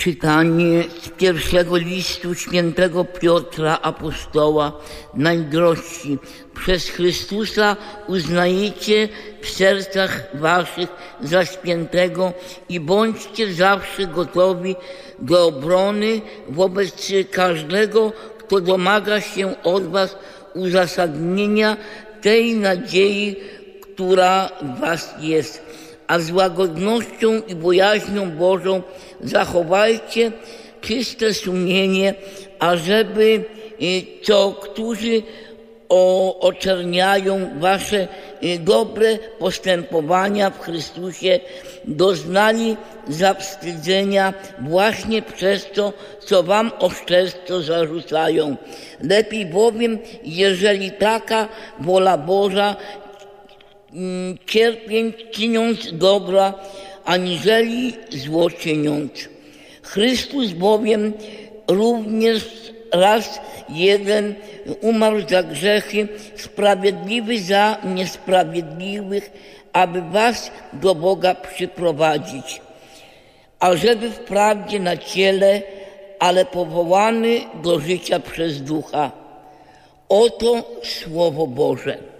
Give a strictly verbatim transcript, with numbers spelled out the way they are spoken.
Czytanie z pierwszego listu świętego Piotra Apostoła. Najdrożsi, przez Chrystusa uznajecie w sercach waszych za świętego i bądźcie zawsze gotowi do obrony wobec każdego, kto domaga się od was uzasadnienia tej nadziei, która w was jest. A z łagodnością i bojaźnią Bożą zachowajcie czyste sumienie, ażeby co którzy o, oczerniają wasze dobre postępowania w Chrystusie, doznali zawstydzenia właśnie przez to, co wam oszczerstwo zarzucają. Lepiej bowiem, jeżeli taka wola Boża, cierpieć czyniąc dobra, aniżeli zło czyniąc. Chrystus bowiem również raz jeden umarł za grzechy, sprawiedliwy za niesprawiedliwych, aby was do Boga przyprowadzić, ażeby wprawdzie na ciele, ale powołany do życia przez Ducha. Oto Słowo Boże.